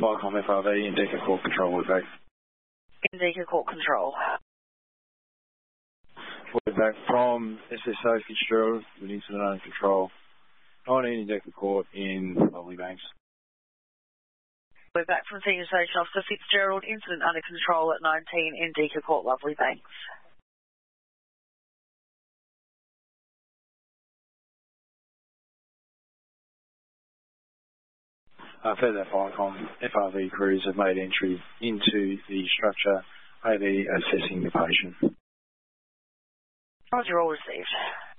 Viacom FRV, Indika Court Control, we're back. Indika Court Control. We're back from SSO Fitzgerald with incident under control. 19 Indika Court in Lovely Banks. We're back from Senior Station Officer Fitzgerald, incident under control at 19 Indika Court, Lovely Banks. Further Viacom FRV crews have made entry into the structure, AV assessing the patient. Roger, all received.